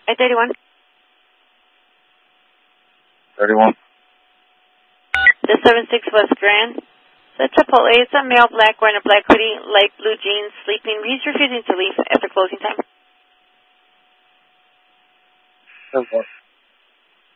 I-31. 31. The 76 West Grand. The Chipotle, it's a male black wearing a black hoodie, light blue jeans, sleeping. He's refusing to leave after closing time. 10-4.